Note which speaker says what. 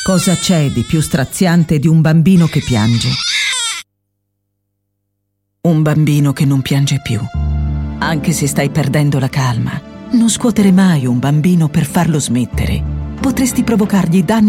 Speaker 1: Cosa c'è di più straziante di un bambino che piange? Un bambino che non piange più. Anche se stai perdendo la calma, non scuotere mai un bambino per farlo smettere. Potresti provocargli danni